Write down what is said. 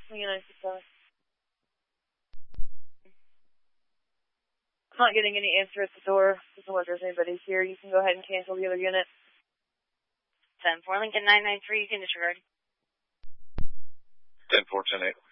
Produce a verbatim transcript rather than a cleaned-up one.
nine six seven. I'm not getting any answer at the door. Doesn't look like there's anybody here. You can go ahead and cancel the other unit. ten four Lincoln nine nine three, you can disregard. ten four ten eight.